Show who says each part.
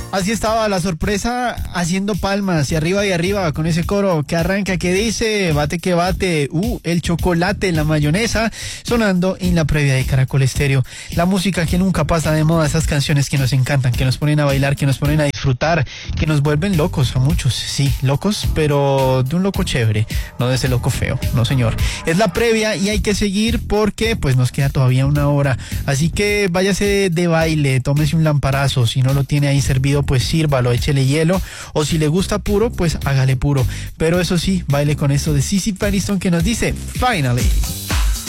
Speaker 1: Así estaba la sorpresa haciendo palmas y arriba con ese coro que arranca, que dice bate que bate, el chocolate, la mayonesa, sonando en la previa de Caracol Estéreo. La música que nunca pasa de moda, esas canciones que nos encantan, que nos ponen a bailar, que nos ponen a disfrutar, que nos vuelven locos a muchos, sí, locos, pero de un loco chévere, no de ese loco feo, no señor. Es la previa y hay que seguir porque pues nos queda todavía una hora, así que váyase de baile, tómese un lamparazo, si no lo tiene ahí servido pues sírvalo, échele hielo, o si le gusta puro, pues hágale puro. Pero eso sí, baile con esto de Sissy Peniston que nos dice Finally.